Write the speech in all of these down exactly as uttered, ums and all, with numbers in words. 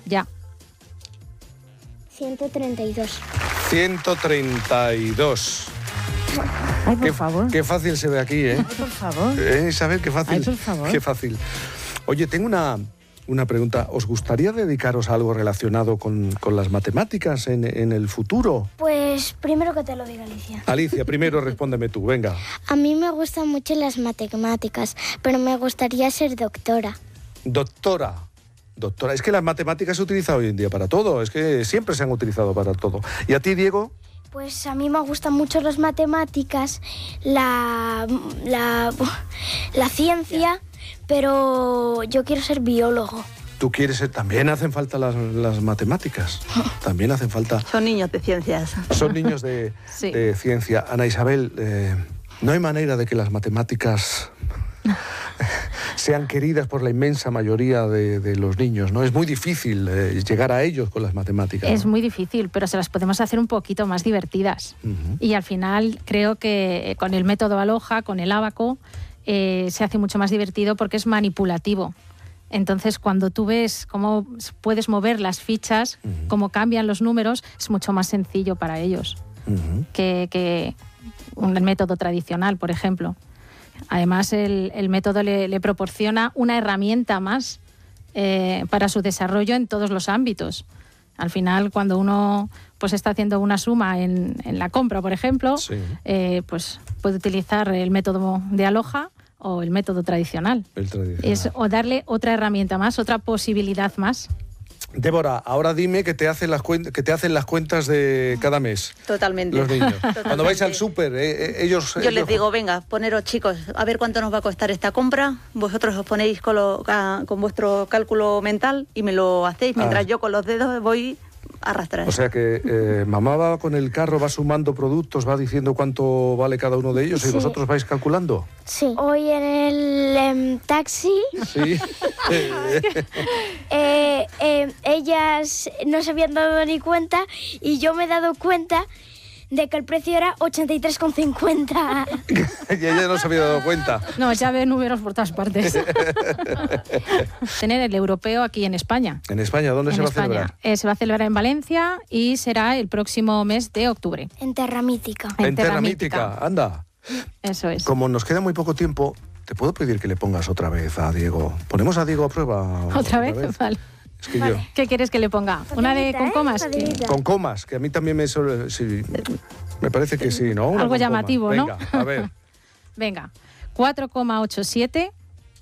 Ya. ciento treinta y dos. ciento treinta y dos. Ay, por qué, favor. Qué fácil se ve aquí, ¿eh? Ay, por favor. ¿Eh, Isabel? Qué fácil. Ay, por favor. Qué fácil. Oye, tengo una, una pregunta. ¿Os gustaría dedicaros a algo relacionado con, con las matemáticas en, en el futuro? Pues primero que te lo diga Alicia. Alicia, primero respóndeme tú, venga. A mí me gustan mucho las matemáticas, pero me gustaría ser doctora. Doctora. Doctora, es que las matemáticas se utilizan hoy en día para todo, es que siempre se han utilizado para todo. ¿Y a ti, Diego? Pues a mí me gustan mucho las matemáticas, la, la, la ciencia, pero yo quiero ser biólogo. ¿Tú quieres ser? También hacen falta las, las matemáticas. También hacen falta. Son niños de ciencias. Son niños de, Sí. de ciencia. Ana Isabel, eh, no hay manera de que las matemáticas sean queridas por la inmensa mayoría de, de los niños, ¿no? Es muy difícil eh, llegar a ellos con las matemáticas. Es ¿no? muy difícil, pero se las podemos hacer un poquito más divertidas. Uh-huh. Y al final creo que con el método Aloha, con el ábaco, eh, se hace mucho más divertido porque es manipulativo. Entonces, cuando tú ves cómo puedes mover las fichas, uh-huh. cómo cambian los números, es mucho más sencillo para ellos uh-huh. que, que un método tradicional, por ejemplo. Además, el, el método le, le proporciona una herramienta más eh, para su desarrollo en todos los ámbitos. Al final, cuando uno pues, está haciendo una suma en, en la compra, por ejemplo, sí. eh, pues puede utilizar el método de Aloha o el método tradicional. El tradicional. Es, o darle otra herramienta más, otra posibilidad más. Débora, ahora dime que te hacen las cuentas, que te hacen las cuentas de cada mes. Totalmente. Los niños. Totalmente. Cuando vais al súper, eh, eh, ellos. Yo ellos... les digo, venga, poneros chicos, a ver cuánto nos va a costar esta compra. Vosotros os ponéis con, lo, con vuestro cálculo mental y me lo hacéis, mientras ah. yo con los dedos voy a arrastrar. O sea que eh, mamá va con el carro, va sumando productos, va diciendo cuánto vale cada uno de ellos, sí. y vosotros vais calculando. Sí. Hoy en el eh, taxi, sí. eh, eh, ellas no se habían dado ni cuenta y yo me he dado cuenta de que el precio era ochenta y tres con cincuenta. Y ella no se había dado cuenta. No, ya ve números por todas partes. Tener el europeo aquí en España. ¿En España? ¿Dónde en se va España. a celebrar? Eh, se va a celebrar en Valencia y será el próximo mes de octubre. En Terra Mítica. En, en Terra Terra Mítica. Mítica, anda. Eso es. Como nos queda muy poco tiempo, ¿te puedo pedir que le pongas otra vez a Diego? ¿Ponemos a Diego a prueba? ¿Otra, ¿Otra vez? vez? Vale. Es que vale. yo... ¿Qué quieres que le ponga? ¿Una de con comas? ¿Eh? Con comas, que a mí también me... Sí, me parece que sí, ¿no? Una Algo llamativo, comas. ¿no? Venga, a ver. Venga, cuatro coma ochenta y siete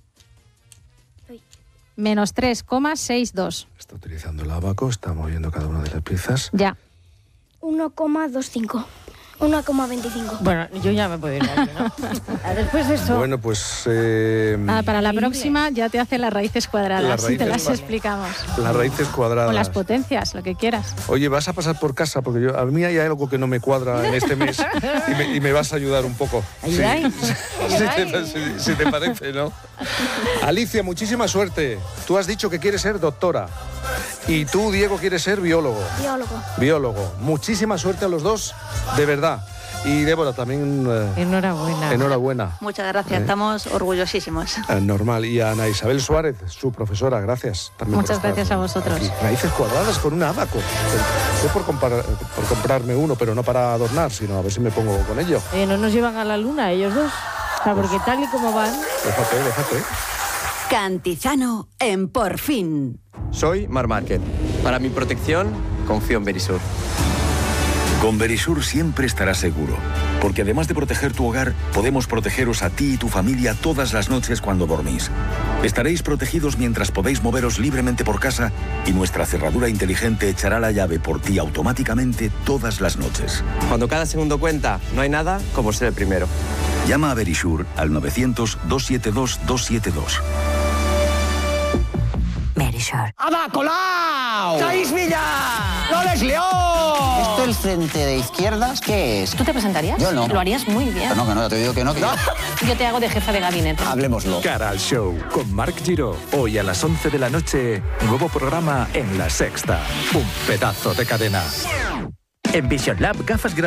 menos tres coma sesenta y dos. Está utilizando el abaco, está moviendo cada una de las piezas. Ya. uno coma veinticinco. uno coma veinticinco. Bueno, yo ya me puedo ir aquí, ¿no? Después de eso... Bueno, pues... Eh, ah, para la próxima ya te hace las raíces cuadradas, las raíces y te las cuadradas. explicamos. Las raíces cuadradas. O las potencias, lo que quieras. Oye, vas a pasar por casa, porque yo, a mí hay algo que no me cuadra en este mes y me, y me vas a ayudar un poco. ¿Ayudáis? Sí. Si, te, si, si te parece, ¿no? Alicia, muchísima suerte. Tú has dicho que quieres ser doctora. Y tú, Diego, quieres ser biólogo. Biólogo. Biólogo. Muchísima suerte a los dos, de verdad. Y Débora, también... Eh, enhorabuena. Enhorabuena. Muchas gracias, eh, estamos orgullosísimos. Eh, normal. Y a Ana Isabel Suárez, su profesora, gracias. También Muchas gracias a vosotros. Aquí. Raíces cuadradas con un abaco. Yo por, comprar, por comprarme uno, pero no para adornar, sino a ver si me pongo con ello. Eh, ¿No nos llevan a la luna ellos dos? O sea, porque tal y como van... Déjate, déjate. Cantizano en Por Fin. Soy Mar Márquez. Para mi protección, confío en Verisur. Con Verisur siempre estarás seguro, porque además de proteger tu hogar, podemos protegeros a ti y tu familia todas las noches cuando dormís. Estaréis protegidos mientras podéis moveros libremente por casa y nuestra cerradura inteligente echará la llave por ti automáticamente todas las noches. Cuando cada segundo cuenta, no hay nada como ser el primero. Llama a Verisur al novecientos, doscientos setenta y dos, doscientos setenta y dos. Verisur. ¡Ada Colau! ¡Taís Villa! ¡Loles León! ¿Esto el frente de izquierdas qué es? ¿Tú te presentarías? Yo no. Lo harías muy bien. Que no, que no, te digo que no. Que ¿No? Yo te hago de jefa de gabinete. Hablemoslo. Cara al show con Marc Giró. Hoy a las once de la noche, nuevo programa en La Sexta. Un pedazo de cadena. En Vision Lab, gafas